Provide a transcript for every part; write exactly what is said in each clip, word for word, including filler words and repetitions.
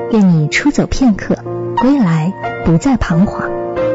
愿你出走片刻，归来不再彷徨。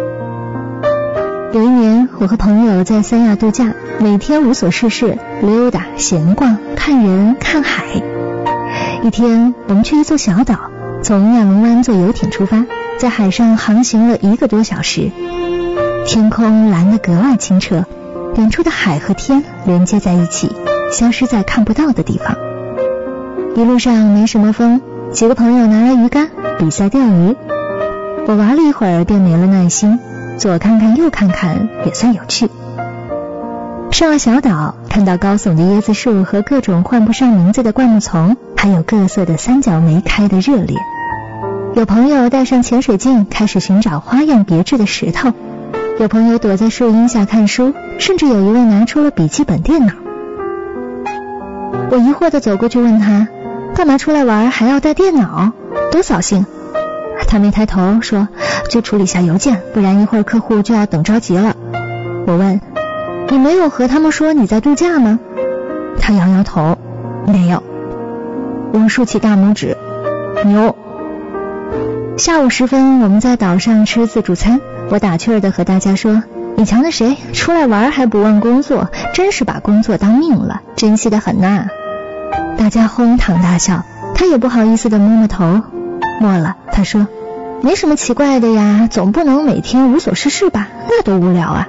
有一年，我和朋友在三亚度假，每天无所事事，溜达、闲逛、看人、看海。一天，我们去一座小岛，从亚龙湾坐游艇出发，在海上航行了一个多小时。天空蓝得格外清澈，远处的海和天连接在一起，消失在看不到的地方。一路上没什么风，几个朋友拿来鱼竿比赛钓鱼。我玩了一会儿便没了耐心，左看看右看看也算有趣。上了小岛，看到高耸的椰子树和各种唤不上名字的灌木丛，还有各色的三角梅开得热烈。有朋友带上潜水镜开始寻找花样别致的石头，有朋友躲在树荫下看书，甚至有一位拿出了笔记本电脑。我疑惑地走过去问他，干嘛出来玩还要带电脑，多扫兴。他没抬头说，就处理下邮件，不然一会儿客户就要等着急了。我问，你没有和他们说你在度假吗？他摇摇头，没有。我竖起大拇指，牛。下午时分，我们在岛上吃自助餐，我打趣地和大家说，你瞧那谁出来玩还不忘工作，真是把工作当命了，珍惜得很呐。大家哄堂大笑，他也不好意思地摸摸头。末了，他说，没什么奇怪的呀，总不能每天无所事事吧，那多无聊啊。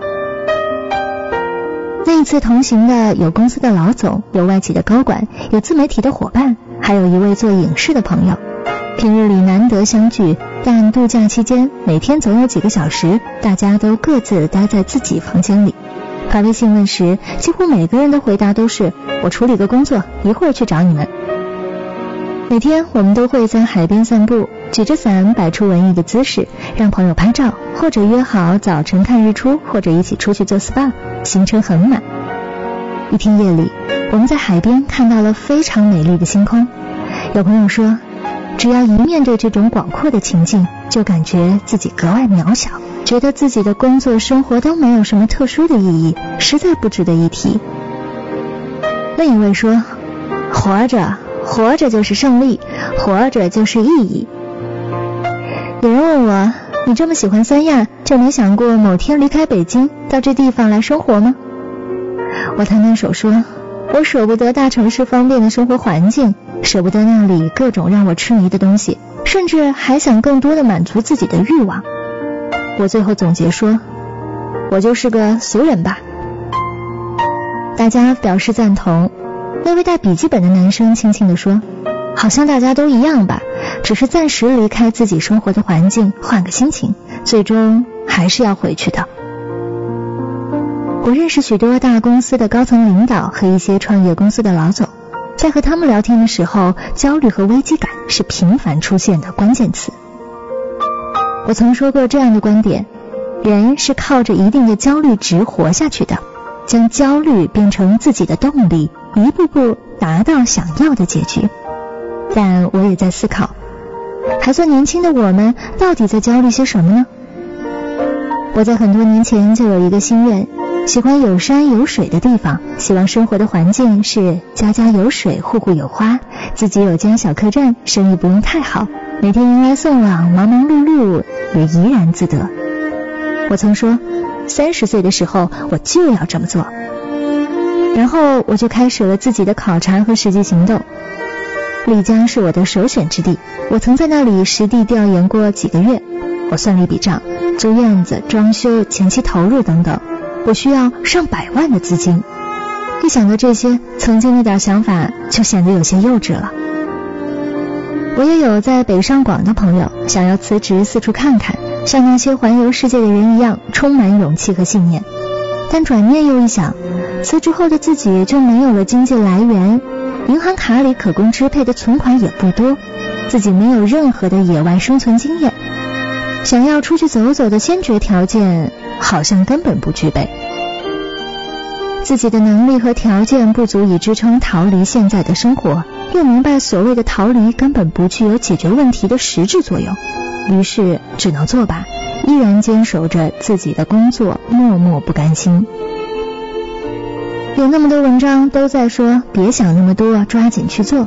那一次同行的有公司的老总，有外企的高管，有自媒体的伙伴，还有一位做影视的朋友。平日里难得相聚，但度假期间每天总有几个小时，大家都各自待在自己房间里。发微信问时，几乎每个人的回答都是，我处理个工作，一会儿去找你们。每天我们都会在海边散步，举着伞摆出文艺的姿势，让朋友拍照，或者约好早晨看日出，或者一起出去做 S P A， 行程很满。一天夜里，我们在海边看到了非常美丽的星空。有朋友说，只要一面对这种广阔的情境，就感觉自己格外渺小，觉得自己的工作生活都没有什么特殊的意义，实在不值得一提。另一位说，活着活着就是胜利，活着就是意义。有人问我，你这么喜欢三亚，就没想过某天离开北京到这地方来生活吗？我摊摊手说，我舍不得大城市方便的生活环境，舍不得那里各种让我痴迷的东西，甚至还想更多的满足自己的欲望。我最后总结说，我就是个俗人吧。大家表示赞同。那位带笔记本的男生轻轻地说，好像大家都一样吧，只是暂时离开自己生活的环境，换个心情，最终还是要回去的。我认识许多大公司的高层领导和一些创业公司的老总，在和他们聊天的时候，焦虑和危机感是频繁出现的关键词。我曾说过这样的观点，人是靠着一定的焦虑值活下去的，将焦虑变成自己的动力，一步步达到想要的结局。但我也在思考，还算年轻的我们到底在焦虑些什么呢？我在很多年前就有一个心愿，喜欢有山有水的地方，希望生活的环境是家家有水，户户有花，自己有间小客栈，生意不用太好，每天迎来送往，忙忙碌碌也怡然自得。我曾说，三十岁的时候我就要这么做。然后我就开始了自己的考察和实际行动。丽江是我的首选之地，我曾在那里实地调研过几个月。我算了一笔账，租院子、装修、前期投入等等，我需要上百万的资金。一想到这些，曾经那点想法就显得有些幼稚了。我也有在北上广的朋友，想要辞职四处看看，像那些环游世界的人一样，充满勇气和信念。但转念又一想，辞职后的自己就没有了经济来源，银行卡里可供支配的存款也不多，自己没有任何的野外生存经验，想要出去走走的先决条件好像根本不具备。自己的能力和条件不足以支撑逃离现在的生活，又明白所谓的逃离根本不具有解决问题的实质作用，于是只能作罢，依然坚守着自己的工作，默默不甘心。有那么多文章都在说别想那么多，抓紧去做，